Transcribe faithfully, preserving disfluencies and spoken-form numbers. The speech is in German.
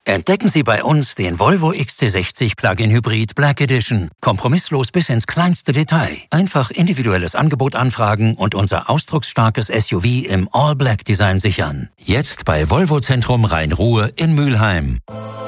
Entdecken Sie bei uns den Volvo X C sechzig Plug-in Hybrid Black Edition. Kompromisslos bis ins kleinste Detail. Einfach individuelles Angebot anfragen und unser ausdrucksstarkes S U V im All-Black-Design sichern. Jetzt bei Volvo Zentrum Rhein-Ruhr in Mülheim.